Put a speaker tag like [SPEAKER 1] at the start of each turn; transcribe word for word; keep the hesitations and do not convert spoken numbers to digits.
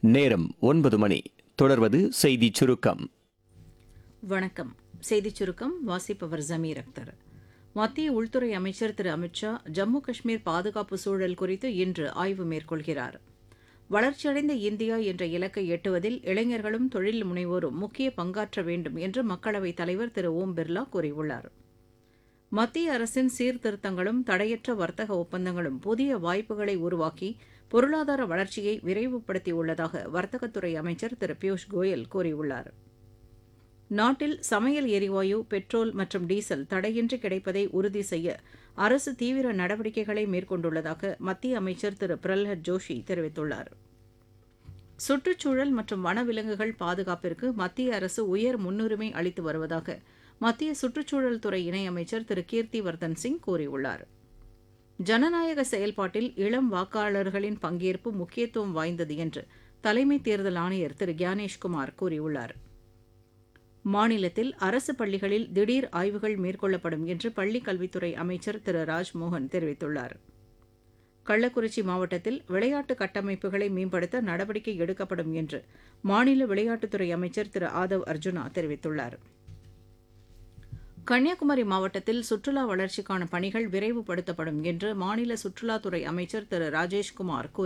[SPEAKER 1] நேரம் ஒன்பது மணி. தொடர்வது செய்திச் சுருக்கம்.
[SPEAKER 2] வணக்கம். செய்திச் சுருக்கம் வாசிப்பவர் ஜமீர் அக்தர். மத்திய உள்துறை அமைச்சர் திரு அமித் ஷா ஜம்மு காஷ்மீர் பாதுகாப்பு சூழல் குறித்து இன்று ஆய்வு மேற்கொள்கிறார். வளர்ச்சியடைந்த இந்தியா என்ற இலக்கை எட்டுவதில் இளைஞர்களும் தொழில் முனைவோரும் முக்கிய பங்காற்ற வேண்டும் என்று மக்களவைத் தலைவர் திரு ஓம் பிர்லா கூறியுள்ளார். மத்திய அரசின் சீர்திருத்தங்களும் தடையற்ற வர்த்தக ஒப்பந்தங்களும் புதிய வாய்ப்புகளை உருவாக்கி பொருளாதார வளர்ச்சியை விரைவுபடுத்தியுள்ளதாக வர்த்தகத்துறை அமைச்சர் திரு பியூஷ் கோயல் கூறியுள்ளார். நாட்டில் சமையல் எரிவாயு, பெட்ரோல் மற்றும் டீசல் தடையின்றி கிடைப்பதை உறுதி செய்ய அரசு தீவிர நடவடிக்கைகளை மேற்கொண்டுள்ளதாக மத்திய அமைச்சர் திரு பிரல்ஹத் ஜோஷி தெரிவித்துள்ளார். சுற்றுச்சூழல் மற்றும் வனவிலங்குகள் பாதுகாப்பிற்கு மத்திய அரசு உயர் முன்னுரிமை அளித்து வருவதாக மத்திய சுற்றுச்சூழல் துறை இணையமைச்சர் திரு கீர்த்திவர்தன் சிங் கூறியுள்ளார். ஜனநாயக செயல்பாட்டில் இளம் வாக்காளர்களின் பங்கேற்பு முக்கியத்துவம் வாய்ந்தது என்று தலைமை தேர்தல் ஆணையர் திரு கியானேஷ்குமார் கூறியுள்ளார். மாநிலத்தில் அரசு பள்ளிகளில் திடீர் ஆய்வுகள் மேற்கொள்ளப்படும் என்று பள்ளிக் கல்வித்துறை அமைச்சர் திரு ராஜ்மோகன் தெரிவித்துள்ளார். கள்ளக்குறிச்சி மாவட்டத்தில் விளையாட்டு கட்டமைப்புகளை மேம்படுத்த நடவடிக்கை எடுக்கப்படும் என்று மாநில விளையாட்டுத்துறை அமைச்சர் திரு ஆதவ் அர்ஜுனா தெரிவித்துள்ளார். கன்னியாகுமரி மாவட்டத்தில் சுற்றுலா வளர்ச்சிக்கான பணிகள் விரைவுபடுத்தப்படும் என்று மாநில சுற்றுலாத்துறை அமைச்சர் திரு ராஜேஷ்குமார் கூறியுள்ளார்.